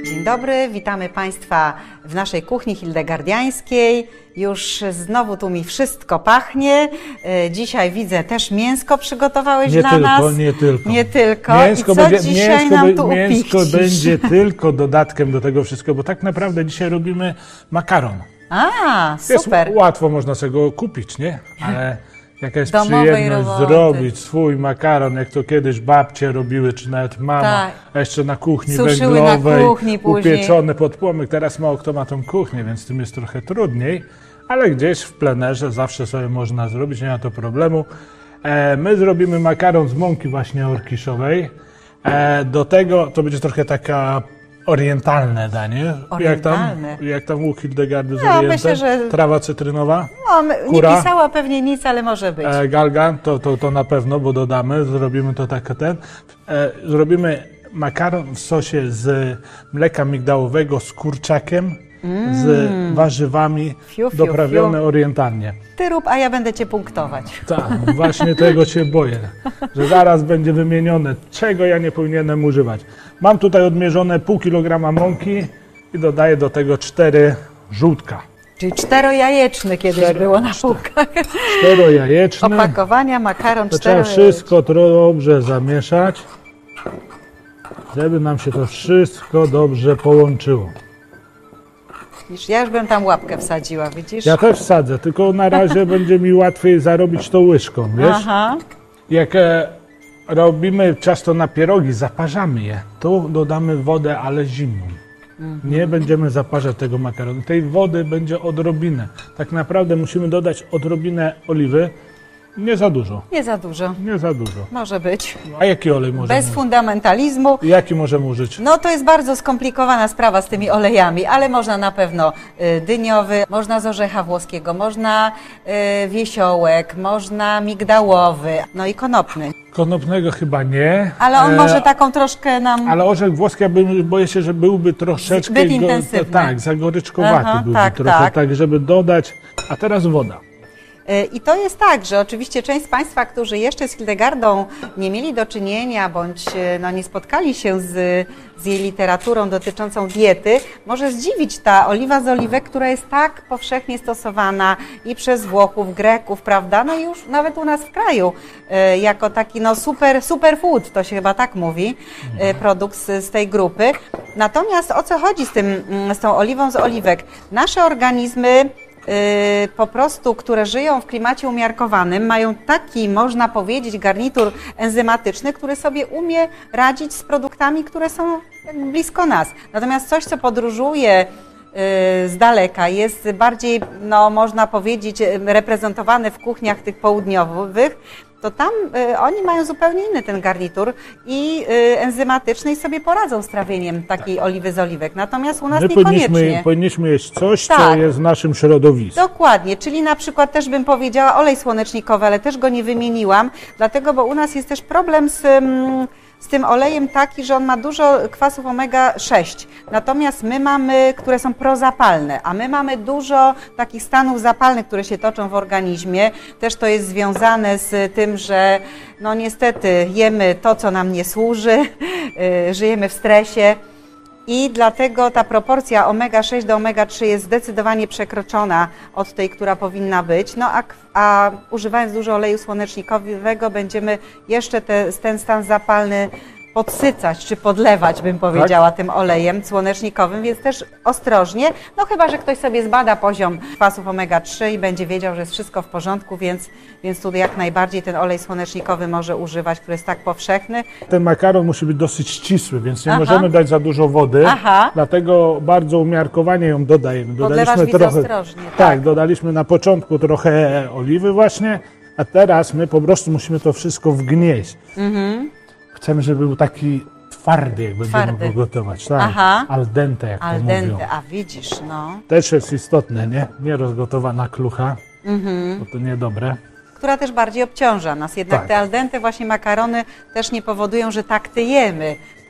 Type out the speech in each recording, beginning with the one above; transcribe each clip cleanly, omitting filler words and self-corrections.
Dzień dobry, witamy Państwa w naszej kuchni hildegardiańskiej. Już znowu tu mi wszystko pachnie. Dzisiaj widzę, też mięsko przygotowałeś dla nas. Nie tylko. Mięsko I co dzisiaj nam tu mięsko upichcisz? będzie tylko dodatkiem do tego wszystkiego, bo tak naprawdę dzisiaj robimy makaron. Super. Jest łatwo można sobie go kupić, nie? Ale jaka jest Domowej przyjemność roboty. zrobić swój makaron, jak to kiedyś babcie robiły, czy nawet mama, Tak. a jeszcze na kuchni Suszyły węglowej, na kuchni później. upieczony pod płomyk. Teraz mało kto ma tą kuchnię, więc z tym jest trochę trudniej, ale gdzieś w plenerze zawsze sobie można zrobić, nie ma to problemu. My zrobimy makaron z mąki właśnie orkiszowej. Do tego to będzie trochę taka orientalne danie. Orientalne. Jak tam u Hildegardy z No, Orientem? myślę, że... Trawa cytrynowa? No, nie Kura? pisała pewnie nic, ale może być. Galgan, to na pewno, bo dodamy, zrobimy to tak zrobimy makaron w sosie z mleka migdałowego z kurczakiem, z warzywami, Fiu, fiu, doprawione fiu. orientalnie. Ty rób, a ja będę Cię punktować. Tak, właśnie tego się boję, że zaraz będzie wymienione, czego ja nie powinienem używać. Mam tutaj odmierzone pół kilograma mąki i dodaję do tego 4 żółtka. Czyli 4-jajeczny kiedyś było na półkach. 4 jajeczne. Opakowania, makaron To trzeba 4-jajeczny. wszystko dobrze zamieszać, żeby nam się to wszystko dobrze połączyło. Ja już bym tam łapkę wsadziła, widzisz? Ja też wsadzę, tylko na razie będzie mi łatwiej zarobić to łyżką, wiesz? Aha. Jak robimy ciasto na pierogi, zaparzamy je, to dodamy wodę, ale zimną. Nie będziemy zaparzać tego makaronu. Tej wody będzie odrobinę. Tak naprawdę musimy dodać odrobinę oliwy. Nie za dużo. Nie za dużo. Nie za dużo. Może być. A jaki olej możemy Bez fundamentalizmu. Jaki możemy użyć? No to jest bardzo skomplikowana sprawa z tymi olejami, ale można na pewno dyniowy, można z orzecha włoskiego, można wiesiołek, można migdałowy, no i konopny. Konopnego chyba nie. Ale on może taką troszkę nam... Ale orzech włoski, ja boję się, że byłby troszeczkę... Zbyt intensywny. Tak, zagoryczkowaty Aha, byłby tak, trochę, tak. tak, żeby dodać. A teraz woda. I to jest tak, że oczywiście część z Państwa, którzy jeszcze z Hildegardą nie mieli do czynienia, bądź no, nie spotkali się z jej literaturą dotyczącą diety, może zdziwić ta oliwa z oliwek, która jest tak powszechnie stosowana i przez Włochów, Greków, prawda, no i już nawet u nas w kraju, jako taki no, superfood, to się chyba tak mówi, produkt z tej grupy. Natomiast o co chodzi z tą oliwą z oliwek? Nasze organizmy po prostu, które żyją w klimacie umiarkowanym, mają taki, można powiedzieć, garnitur enzymatyczny, który sobie umie radzić z produktami, które są blisko nas. Natomiast coś, co podróżuje z daleka, jest bardziej, no, można powiedzieć, reprezentowane w kuchniach tych południowych, to tam oni mają zupełnie inny ten garnitur i enzymatyczny i sobie poradzą z trawieniem takiej oliwy z oliwek. Natomiast u nas My niekoniecznie. powinniśmy jeść coś, co Tak. jest w naszym środowisku. Dokładnie, czyli na przykład też bym powiedziała olej słonecznikowy, ale też go nie wymieniłam, dlatego, bo u nas jest też problem z tym olejem taki, że on ma dużo kwasów omega-6, natomiast my mamy, które są prozapalne, a my mamy dużo takich stanów zapalnych, które się toczą w organizmie. Też to jest związane z tym, że no niestety jemy to, co nam nie służy, żyjemy w stresie. I dlatego ta proporcja omega-6 do omega-3 jest zdecydowanie przekroczona od tej, która powinna być. No a używając dużo oleju słonecznikowego będziemy jeszcze ten stan zapalny podsycać czy podlewać, bym powiedziała, tym olejem słonecznikowym, więc też ostrożnie. No chyba, że ktoś sobie zbada poziom kwasów omega-3 i będzie wiedział, że jest wszystko w porządku, więc tu jak najbardziej ten olej słonecznikowy może używać, który jest tak powszechny. Ten makaron musi być dosyć ścisły, więc nie możemy dać za dużo wody, dlatego bardzo umiarkowanie ją dodajemy. Podlewasz, widzę, ostrożnie. Tak, dodaliśmy na początku trochę oliwy właśnie, a teraz my po prostu musimy to wszystko wgnieść. Chcemy, żeby był taki twardy, jak będziemy go gotować. Tak? Al dente, jak Al to dente, mówią. a widzisz, no. Też jest istotne, nie? Nie rozgotowana klucha, bo to niedobre. Która też bardziej obciąża nas. Jednak te al dente właśnie makarony też nie powodują, że tak tyjemy.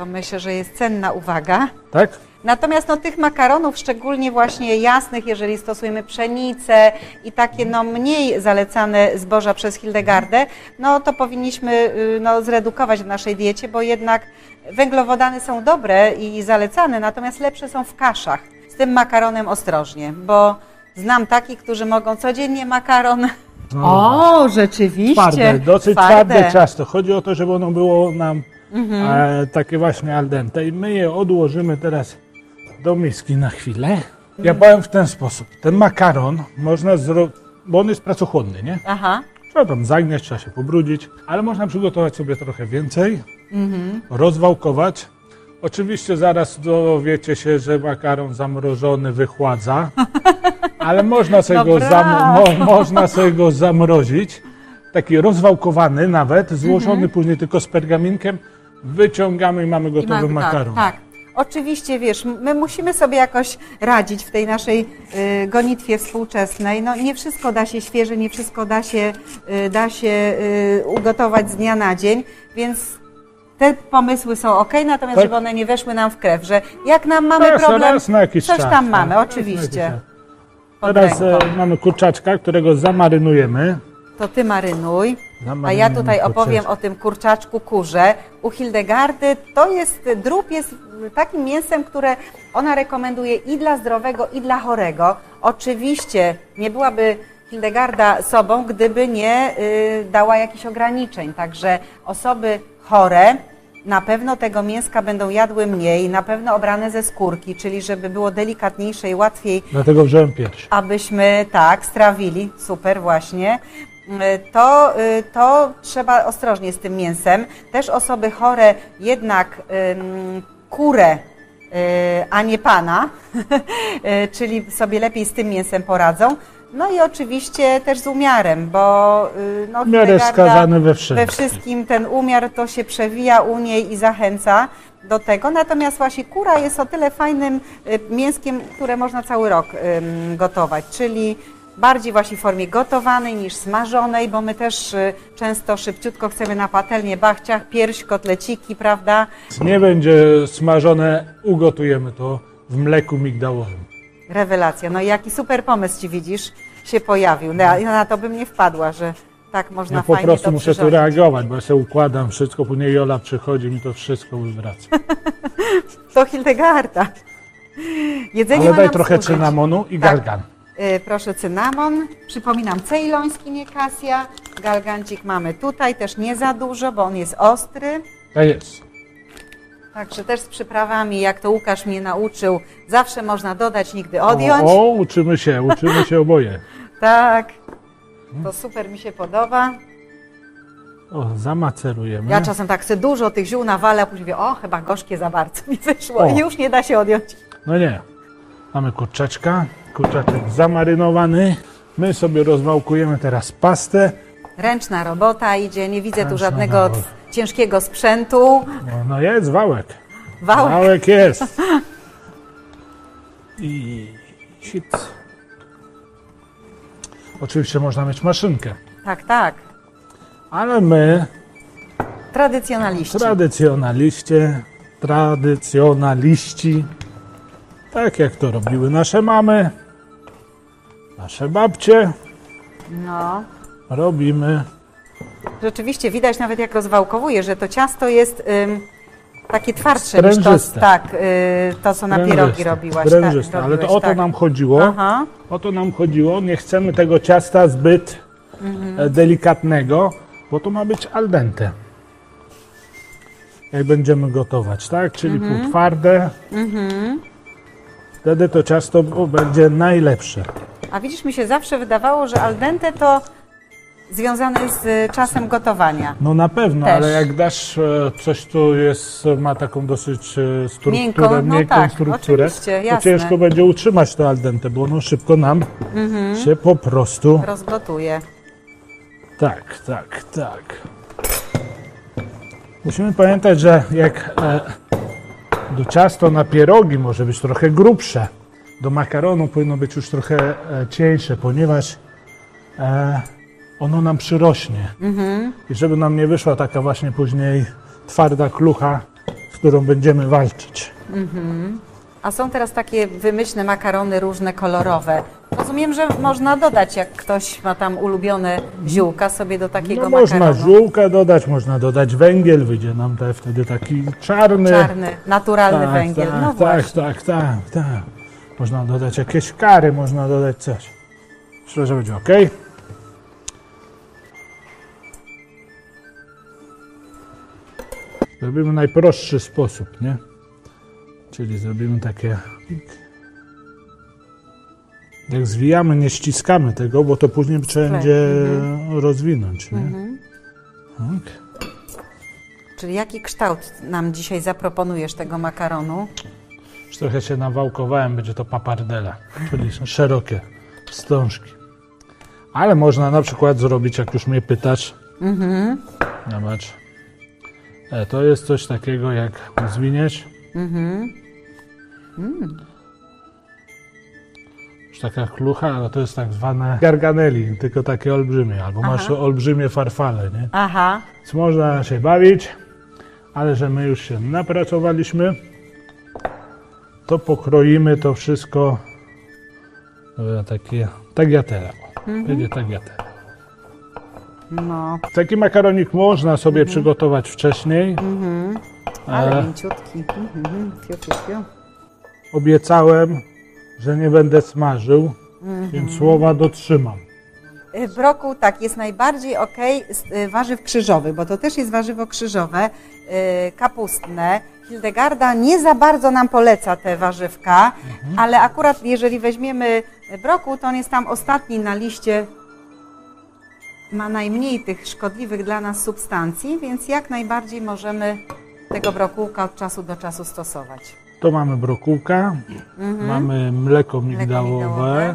To myślę, że jest cenna uwaga. Tak? Natomiast no, tych makaronów, szczególnie właśnie jasnych, jeżeli stosujemy pszenicę i takie no, mniej zalecane zboża przez Hildegardę, no to powinniśmy no, zredukować w naszej diecie, bo jednak węglowodany są dobre i zalecane, natomiast lepsze są w kaszach. Z tym makaronem ostrożnie, bo znam takich, którzy mogą codziennie makaron. No, rzeczywiście. twarde, dosyć twarde ciasto. Chodzi o to, żeby ono było nam takie właśnie al dente. I my je odłożymy teraz do miski na chwilę. Ja powiem w ten sposób. Ten makaron można zrobić, bo on jest pracochłonny, nie? Aha. Trzeba tam zagnieść, trzeba się pobrudzić, ale można przygotować sobie trochę więcej, rozwałkować. Oczywiście zaraz dowiecie się, że makaron zamrożony wychładza, ale można sobie, można sobie go zamrozić. Taki rozwałkowany nawet, złożony później tylko z pergaminkiem, wyciągamy i mamy gotowy makaron. Tak. Oczywiście, wiesz, my musimy sobie jakoś radzić w tej naszej gonitwie współczesnej. No, nie wszystko da się świeże, nie wszystko da się ugotować z dnia na dzień, więc te pomysły są ok, natomiast tak, żeby one nie weszły nam w krew, że jak nam mamy problem, coś tam mamy, oczywiście. Teraz mamy kurczaczka, którego zamarynujemy. To ty marynuj, a ja tutaj opowiem o tym kurczaczku kurze. U Hildegardy drób jest takim mięsem, które ona rekomenduje i dla zdrowego, i dla chorego. Oczywiście nie byłaby Hildegarda sobą, gdyby nie dała jakichś ograniczeń, także osoby chore na pewno tego mięska będą jadły mniej, na pewno obrane ze skórki, czyli żeby było delikatniejsze i łatwiej. Dlatego wziąłem pierś. Abyśmy strawili, super właśnie. To trzeba ostrożnie z tym mięsem. Też osoby chore jednak kurę, a nie pana, czyli sobie lepiej z tym mięsem poradzą. No i oczywiście też z umiarem, bo no, umiar jest skazany we wszystkim ten umiar to się przewija u niej i zachęca do tego. Natomiast właśnie kura jest o tyle fajnym mięskiem, które można cały rok gotować, czyli bardziej właśnie w formie gotowanej niż smażonej, bo my też często szybciutko chcemy na patelnię, bachciach, pierś, kotleciki, prawda? Nie będzie smażone, ugotujemy to w mleku migdałowym. Rewelacja. No i jaki super pomysł Ci widzisz się pojawił. Ja na to bym nie wpadła, że tak można fajnie to po prostu muszę tu przyrządzić. reagować, bo ja się układam wszystko, później Jola przychodzi mi to wszystko wywraca. To Hildegarda. Jedzenie Ale ma daj nam trochę służyć. cynamonu i galgan. Proszę, cynamon. Przypominam, cejloński, nie kasja. Galgancik mamy tutaj, też nie za dużo, bo on jest ostry. Tak jest. Także też z przyprawami, jak to Łukasz mnie nauczył, zawsze można dodać, nigdy odjąć. Uczymy się oboje. Tak, to super mi się podoba. Zamacerujemy. Ja czasem tak sobie dużo tych ziół nawalę, a później mówię, chyba gorzkie za bardzo mi wyszło i już nie da się odjąć. No nie. Mamy kurczaczek zamarynowany. My sobie rozwałkujemy teraz pastę. Ręczna robota idzie, nie widzę tu żadnego ciężkiego sprzętu. No jest wałek. Wałek jest. I hit. Oczywiście można mieć maszynkę. Tak. Ale my, tradycjonaliści, tak jak to robiły nasze mamy, nasze babcie, No. robimy. Rzeczywiście widać nawet jak rozwałkowuje, że to ciasto jest takie twardsze niż to, co na pierogi robiłaś. Sprężyste, ale to o to nam chodziło. Aha. O to nam chodziło. Nie chcemy tego ciasta zbyt delikatnego, bo to ma być al dente. Jak będziemy gotować, tak? Czyli półtwarde. Wtedy to ciasto będzie najlepsze. A widzisz, mi się zawsze wydawało, że al dente to związane z czasem gotowania. No na pewno, Też. ale jak dasz coś, co ma taką dosyć Miękką, strukturę, oczywiście, to jasne. ciężko będzie utrzymać to al dente, bo ono szybko nam się po prostu... Rozgotuje. Tak. Musimy pamiętać, że jak do ciasto na pierogi może być trochę grubsze, do makaronu powinno być już trochę cieńsze, ponieważ ono nam przyrośnie. I żeby nam nie wyszła taka właśnie później twarda klucha w którą będziemy walczyć. A są teraz takie wymyślne makarony różne, kolorowe. Rozumiem, że można dodać, jak ktoś ma tam ulubione ziółka sobie do takiego Można makaronu. ziółka dodać, można dodać węgiel, wyjdzie nam wtedy taki czarny. Czarny, naturalny węgiel. No właśnie. Tak. Można dodać jakieś kary, można dodać coś. Myślę, że będzie ok. Zrobimy najprostszy sposób, nie? Czyli zrobimy takie... Jak zwijamy, nie ściskamy tego, bo to później trzeba będzie rozwinąć, nie? Tak. Czyli jaki kształt nam dzisiaj zaproponujesz tego makaronu? Już trochę się nawałkowałem, będzie to papardela, czyli są szerokie wstążki. Ale można na przykład zrobić, jak już mnie pytasz, zobacz, to jest coś takiego, jak zwiniesz. Już taka chlucha, ale to jest tak zwane garganeli, tylko takie olbrzymie, albo masz olbrzymie farfale, nie? Aha. Więc można się bawić, ale że my już się napracowaliśmy, to pokroimy to wszystko takie tagliatelle. Będzie tagliatelle. No, Taki makaronik można sobie przygotować wcześniej. ale mięciutki. Fiu, fiu, fiu. Obiecałem, że nie będę smażył, więc słowa dotrzymam. Brokuł tak jest najbardziej z warzyw krzyżowych, bo to też jest warzywo krzyżowe, kapustne. Hildegarda nie za bardzo nam poleca te warzywka, ale akurat jeżeli weźmiemy brokuł, to on jest tam ostatni na liście, ma najmniej tych szkodliwych dla nas substancji, więc jak najbardziej możemy tego brokułka od czasu do czasu stosować. To mamy brokułka, mamy mleko migdałowe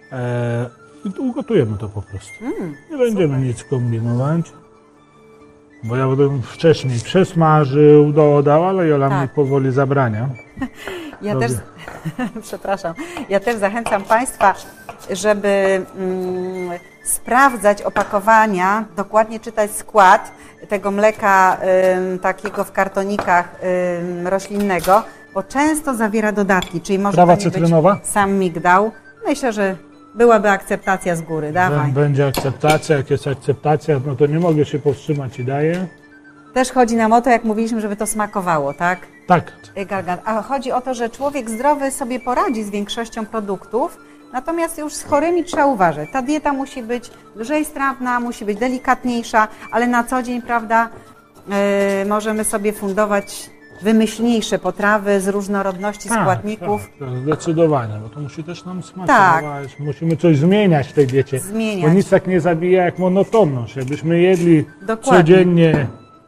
i tu ugotujemy to po prostu. Nie będziemy nic kombinować, bo ja bym wcześniej przesmażył, dodał, ale Jola mi powoli zabrania. Ja też, przepraszam, ja też zachęcam Państwa, żeby sprawdzać opakowania, dokładnie czytać skład tego mleka takiego w kartonikach roślinnego, bo często zawiera dodatki, czyli może Trawa to nie cytrynowa? być sam migdał. Myślę, że byłaby akceptacja z góry, dawaj. Będzie akceptacja, jak jest akceptacja, no to nie mogę się powstrzymać i daję. Też chodzi nam o to, jak mówiliśmy, żeby to smakowało, tak? Tak. A chodzi o to, że człowiek zdrowy sobie poradzi z większością produktów, natomiast już z chorymi trzeba uważać. Ta dieta musi być lżej strawna, musi być delikatniejsza, ale na co dzień, prawda, możemy sobie fundować wymyślniejsze potrawy z różnorodności składników. Tak, zdecydowanie, bo to musi też nam smakować. Musimy coś zmieniać w tej diecie. Bo nic tak nie zabija jak monotonność. Jakbyśmy jedli codziennie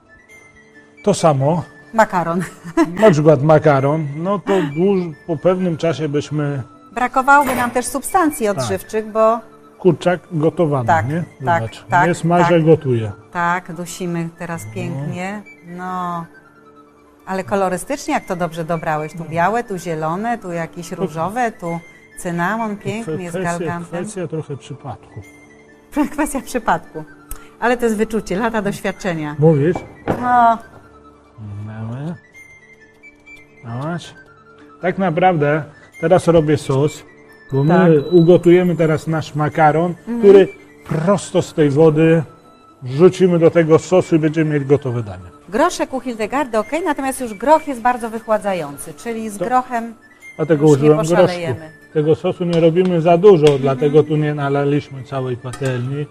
to samo, makaron, na przykład makaron, no to po pewnym czasie byśmy... Brakowałoby nam też substancji odżywczych, bo... Kurczak gotowany, nie? Zobacz, nie smażę, gotuję. Tak, dusimy teraz pięknie. No, ale kolorystycznie jak to dobrze dobrałeś. Tu białe, tu zielone, tu jakieś różowe, tu cynamon pięknie z galgantem. Kwestia trochę przypadku. Kwestia przypadku. Ale to jest wyczucie, lata doświadczenia. Mówisz? No. Mamy. Zobacz. Tak naprawdę teraz robię sos, bo my ugotujemy teraz nasz makaron, który prosto z tej wody wrzucimy do tego sosu i będziemy mieli gotowe danie. Groszek u Hildegardy ok, natomiast już groch jest bardzo wychładzający, czyli z grochem dlatego już nie użyłem groszku. poszalejemy. Tego sosu nie robimy za dużo, dlatego tu nie nalaliśmy całej patelni.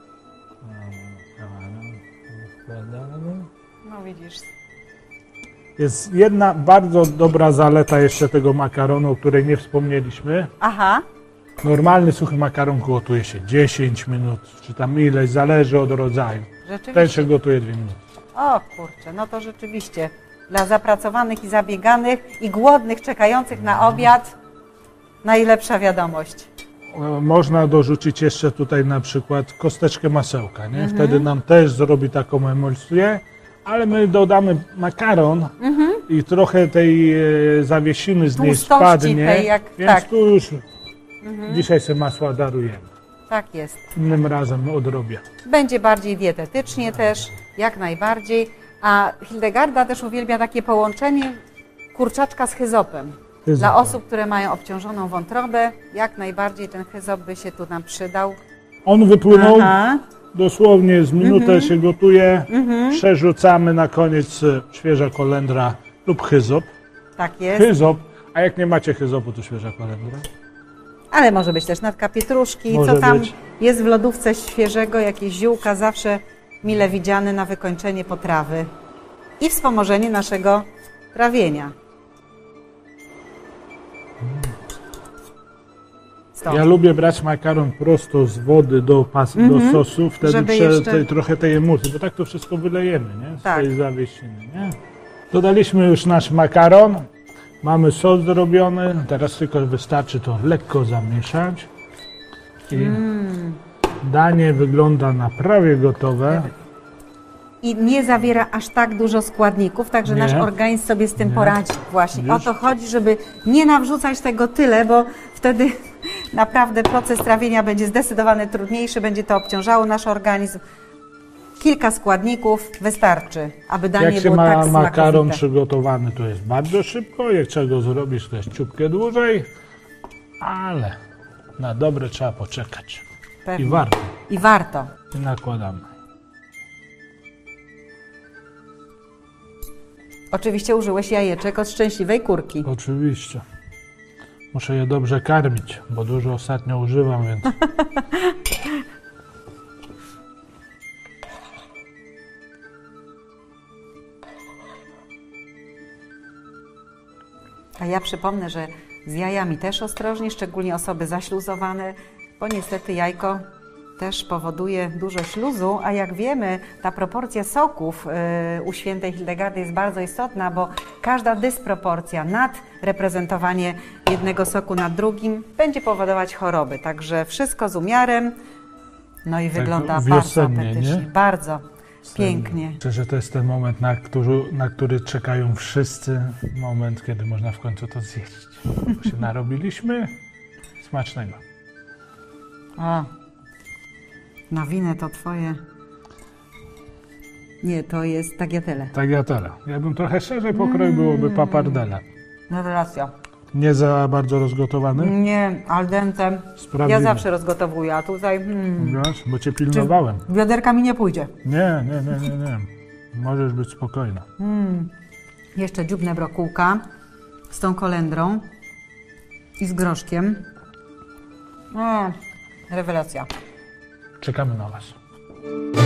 No widzisz. Jest jedna bardzo dobra zaleta jeszcze tego makaronu, o której nie wspomnieliśmy. Aha. Normalny suchy makaron gotuje się 10 minut, czy tam ileś, zależy od rodzaju. Ten się gotuje 2 minuty. O kurczę, no to rzeczywiście dla zapracowanych i zabieganych i głodnych, czekających na obiad najlepsza wiadomość. Można dorzucić jeszcze tutaj na przykład kosteczkę masełka, nie? Wtedy nam też zrobi taką emulsję, ale my dodamy makaron i trochę tej zawiesiny z niej spadnie, więc tu już dzisiaj sobie masła darujemy. Tak jest. Innym razem odrobię. Będzie bardziej dietetycznie też, jak najbardziej. A Hildegarda też uwielbia takie połączenie kurczaczka z hyzopem. Hyzop. Dla osób, które mają obciążoną wątrobę, jak najbardziej ten hyzop by się tu nam przydał. On wypłynął, Aha. dosłownie z minutę się gotuje, przerzucamy na koniec świeża kolendra lub hyzop. Tak jest. Hyzop, a jak nie macie hyzopu, to świeża kolendra. Ale może być też natka pietruszki, Może co tam być. jest w lodówce świeżego, jakieś ziółka, zawsze mile widziane na wykończenie potrawy i wspomożenie naszego trawienia. Stąd. Ja lubię brać makaron prosto z wody do sosu, wtedy Żeby jeszcze- trochę tej emulsji, bo tak to wszystko wylejemy, nie? Z Tak. tej zawiesiny, nie? Dodaliśmy już nasz makaron, mamy sos zrobiony, teraz tylko wystarczy to lekko zamieszać i danie wygląda na prawie gotowe. I nie zawiera aż tak dużo składników, także Nie. nasz organizm sobie z tym Nie. poradzi. Właśnie o Widzisz? to chodzi, żeby nie nawrzucać tego tyle, bo wtedy naprawdę proces trawienia będzie zdecydowanie trudniejszy, będzie to obciążało nasz organizm. Kilka składników wystarczy, aby danie Jak się było tak ma makaron smakowite. przygotowany, to jest bardzo szybko, jak trzeba go zrobić, to jest ciupkę dłużej, ale na dobre trzeba poczekać. Pewnie. I warto. I warto. I nakładamy. Oczywiście użyłeś jajeczek od szczęśliwej kurki. Oczywiście. Muszę je dobrze karmić, bo dużo ostatnio używam, więc A ja przypomnę, że z jajami też ostrożnie, szczególnie osoby zaśluzowane, bo niestety jajko też powoduje dużo śluzu, a jak wiemy, ta proporcja soków u świętej Hildegardy jest bardzo istotna, bo każda dysproporcja, nadreprezentowanie jednego soku nad drugim będzie powodować choroby. Także wszystko z umiarem, no i wygląda bardzo wiosennie, apetycznie, nie? bardzo pięknie. myślę, że to jest ten moment, na który czekają wszyscy. Moment, kiedy można w końcu to zjeść. Bo się narobiliśmy. Smacznego. O, nawinę to twoje. Nie, to jest tagliatelle. Tagliatelle. Jakbym trochę szerzej pokroił, byłoby papardelle. Rewelacja. Nie za bardzo rozgotowany. Nie, al dente. Sprawdzimy. Ja zawsze rozgotowuję, a tutaj Wiesz, bo cię pilnowałem. bioderka mi nie pójdzie. Nie. Możesz być spokojna. Jeszcze dziubnę brokułka z tą kolendrą i z groszkiem. Rewelacja. Czekamy na was.